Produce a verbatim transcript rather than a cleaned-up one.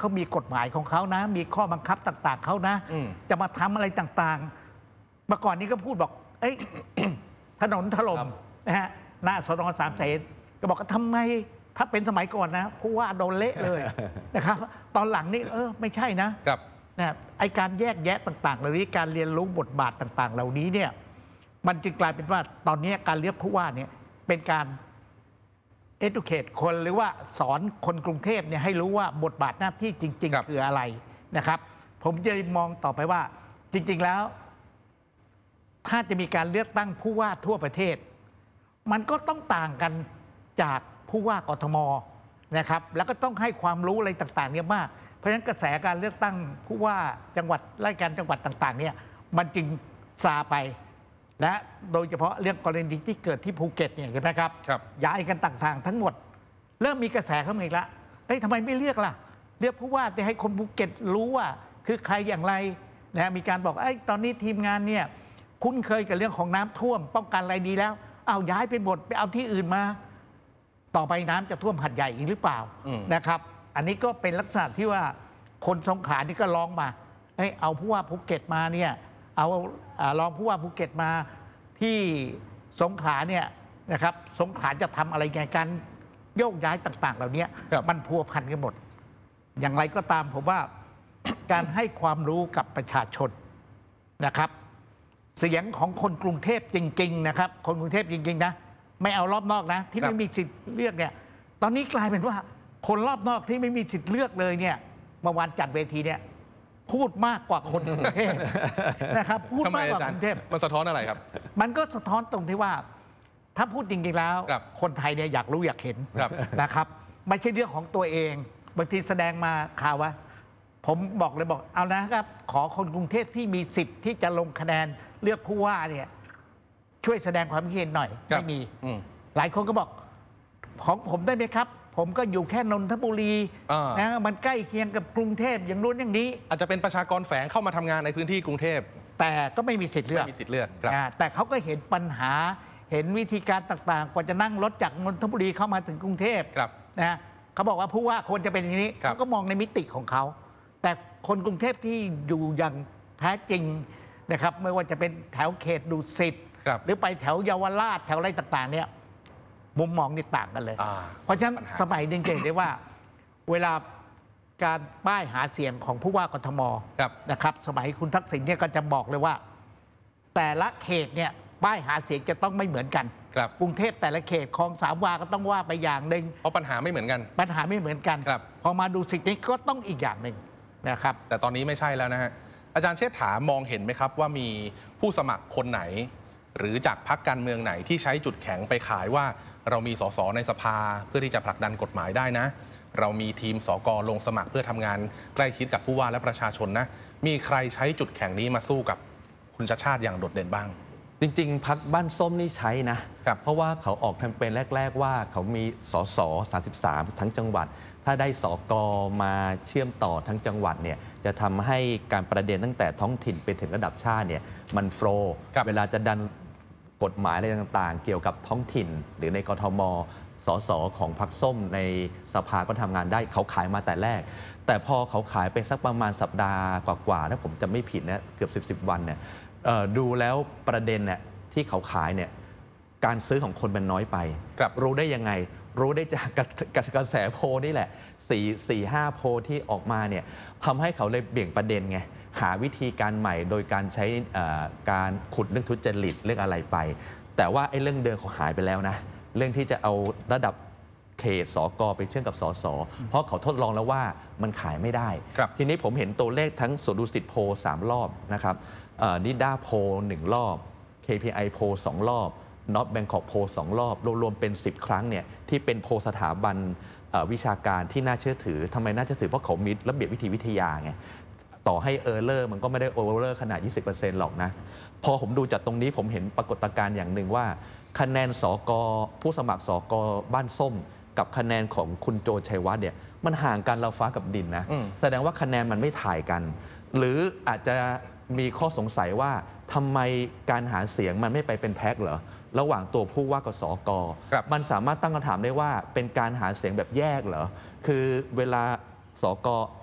เขามีกฎหมายของเขานะมีข้อบังคับต่างๆเขานะจะมาทำอะไรต่างๆเมื่อก่อนนี้ก็พูดบอกเอ้ย ถนนถล่มนะฮะหน้าสน.สามเสนก็บอกว่าทำไมถ้าเป็นสมัยก่อนนะผู้ว่าโดนเละเลย นะครับตอนหลังนี่เออไม่ใช่นะครับนะไอการแยกแยะต่างๆเหล่านี้การเรียนรู้บทบาทต่างๆเหล่านี้เนี่ยมันจึงกลายเป็นว่าตอนนี้การเลือกผู้ว่าเนี่ยเป็นการ educate คนหรือว่าสอนคนกรุงเทพเนี่ยให้รู้ว่าบทบาทหน้าที่จริงๆคืออะไรนะครับผมจะมองต่อไปว่าจริงๆแล้วถ้าจะมีการเลือกตั้งผู้ว่าทั่วประเทศมันก็ต้องต่างกันจากผู้ว่ากทมนะครับแล้วก็ต้องให้ความรู้อะไรต่างๆเนี่ยมากเพราะฉะนั้นกระแสการเลือกตั้งผู้ว่าจังหวัดรายการจังหวัดต่างๆเนี่ยมันจึงซาไปและโดยเฉพาะเรื่องกรณีที่เกิดที่ภูเก็ตเนี่ยเห็นไหมครับย้ายกันต่างๆทั้งหมดเริ่มมีกระแสเข้ามาอีกแล้วเฮ้ยทำไมไม่เรียกล่ะเรียกผู้ว่าจะให้คนภูเก็ตรู้ว่าคือใครอย่างไรนะมีการบอกไอ้ตอนนี้ทีมงานเนี่ยคุ้นเคยกับเรื่องของน้ำท่วมป้องกันอะไรดีแล้วเอาย้ายไปหมดไปเอาที่อื่นมาต่อไปน้ำจะท่วมหัดใหญ่อีกหรือเปล่านะครับอันนี้ก็เป็นลักษณะที่ว่าคนสงขลานี่ก็ร้องมาเฮ้ยเอาผู้ว่าภูเก็ตมาเนี่ยเอารองผู้ว่าภูเก็ตมาที่สงขลาเนี่ยนะครับสงขลาจะทำอะไรไงการโยกย้ายต่างๆเหล่านี้มันพัวพันกันหมดอย่างไรก็ตามผมว่า การให้ความรู้กับประชาชนนะครับเสียงของคนกรุงเทพจริงๆนะครับคนกรุงเทพจริงๆนะไม่เอารอบนอกนะที่ไม่มีสิทธิ์เลือกเนี่ยตอนนี้กลายเป็นว่าคนรอบนอกที่ไม่มีสิทธิ์เลือกเลยเนี่ยเมื่อวานจัดเวทีเนี่ยพูดมากกว่าคนกรุงเทพนะครับพูดมากกว่ากรุงเทพมันสะท้อนอะไรครับมันก็สะท้อนตรงที่ว่าถ้าพูดจริงๆแล้วคนไทยเนี่ยอยากรู้อยากเห็นนะครับไม่ใช่เรื่องของตัวเองบางทีแสดงมาข่าวว่าผมบอกเลยบอกเอานะครับขอคนกรุงเทพที่มีสิทธิ์ที่จะลงคะแนนเลือกผู้ว่าเนี่ยช่วยแสดงความคิดเห็นหน่อยไม่มีหลายคนก็บอกของผมได้ไหมครับผมก็อยู่แค่นนทบุรีนะมันใกล้เคียงกับกรุงเทพอย่างนู้นอย่างนี้อาจจะเป็นประชากรแฝงเข้ามาทำงานในพื้นที่กรุงเทพแต่ก็ไม่มีสิทธิ์เลือกไม่มีสิทธิ์เลือกแต่เขาก็เห็นปัญหาเห็นวิธีการต่างๆกว่าจะนั่งรถจากนนทบุรีเข้ามาถึงกรุงเทพนะเขาบอกว่าผู้ว่าควรจะเป็นอย่างนี้เขาก็มองในมิติของเขาแต่คนกรุงเทพที่อยู่อย่างแท้จริงนะครับไม่ว่าจะเป็นแถวเขตดุสิตหรือไปแถวเยาวราชแถวอะไรต่างๆเนี่ยมุมมองนี่ต่างกันเลยเพราะฉะนั้นสมัยหนึ่งเห็นได้ว่าเวลาการป้ายหาเสียงของผู้ว่ากทมนะครับสมัยคุณทักษิณเนี่ยก็จะบอกเลยว่าแต่ละเขตเนี่ยป้ายหาเสียงจะต้องไม่เหมือนกันกรุงเทพแต่ละเขตคลองสามวาก็ต้องว่าไปอย่างหนึ่งเพราะปัญหาไม่เหมือนกันปัญหาไม่เหมือนกันพอมาดูสิทธิ์นี้ก็ต้องอีกอย่างหนึ่งนะครับแต่ตอนนี้ไม่ใช่แล้วนะฮะอาจารย์เชษฐามองเห็นไหมครับว่ามีผู้สมัครคนไหนหรือจากพรรคการเมืองไหนที่ใช้จุดแข็งไปขายว่าเรามีสสในสภาเพื่อที่จะผลักดันกฎหมายได้นะเรามีทีมสกลงสมัครเพื่อทำงานใกล้ชิดกับผู้ว่าและประชาชนนะมีใครใช้จุดแข็งนี้มาสู้กับคุณชาติชาติอย่างโดดเด่นบ้างจริงๆพรรคบ้านส้มนี่ใช้นะเพราะว่าเขาออกแคมเปญแรกๆว่าเขามีสสสามสิบสามทั้งจังหวัดถ้าได้สกมาเชื่อมต่อทั้งจังหวัดเนี่ยจะทำให้การประเด็นตั้งแต่ท้องถิ่นไปถึงระดับชาติเนี่ยมันโฟล์เวลาจะดันกฎหมายอะไรต่างๆเกี่ยวกับท้องถิ่นหรือในกทมสสของพรรคส้มในสภาก็ทำงานได้เขาขายมาแต่แรกแต่พอเขาขายไปสักประมาณสัปดาห์กว่าๆถ้าผมจำไม่ผิดนะเกือบสิบสิบวันเนี่ยดูแล้วประเด็นเนี่ยที่เขาขายเนี่ยการซื้อของคนมันน้อยไปรู้ได้ยังไงรู้ได้จากกระแสโพลนี่แหละสี่สี่ห้าโพลที่ออกมาเนี่ยทำให้เขาเลยเบี่ยงประเด็นไงหาวิธีการใหม่โดยการใช้การขุดเรื่องทุจริตเรื่องอะไรไปแต่ว่าไอ้เรื่องเดิมเขาหายไปแล้วนะเรื่องที่จะเอาระดับเขตสกไปเชื่อมกับสสเพราะเขาทดลองแล้วว่ามันขายไม่ได้ทีนี้ผมเห็นตัวเลขทั้งสวนดุสิตโพลสามรอบนะครับนิด้าโพลหนึ่งรอบ เค พี ไอ โพลสองรอบน็อตแบงคอกโพลสองรอบรวมๆเป็นสิบครั้งเนี่ยที่เป็นโพลสถาบันวิชาการที่น่าเชื่อถือทำไมน่าเชื่อถือเพราะเขามีระเบียบวิธีวิทยาไงต่อให้เออร์เลอร์มันก็ไม่ได้โอเวอร์เลอร์ขนาด ยี่สิบเปอร์เซ็นต์ หรอกนะพอผมดูจากตรงนี้ผมเห็นปรากฏการณ์อย่างหนึ่งว่าคะแนนสกผู้สมัครสกบ้านส้มกับคะแนนของคุณโจชัยวัฒน์เนี่ยมันห่างกันเราฟ้ากับดินนะแสดงว่าคะแนนมันไม่ถ่ายกันหรืออาจจะมีข้อสงสัยว่าทำไมการหาเสียงมันไม่ไปเป็นแพ็คเหรอระหว่างตัวผู้ว่ากับสกมันสามารถตั้งคำถามได้ว่าเป็นการหาเสียงแบบแยกเหรอคือเวลาสก